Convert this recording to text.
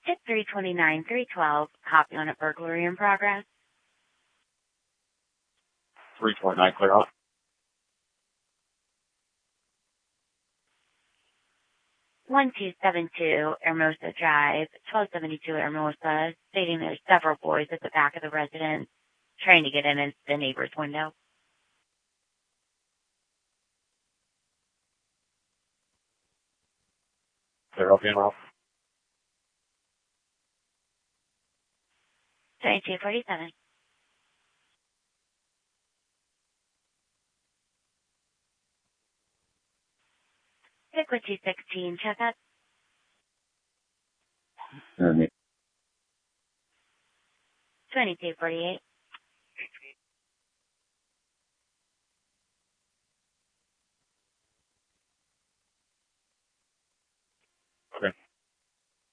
Hit 329-312, copy on a burglary in progress. 329, clear out. 1272 Hermosa Drive, 1272 Hermosa, stating there's several boys at the back of the residence trying to get in into the neighbor's window. Clear out, Ralph. 2247. Liquid 216, check up. 2248.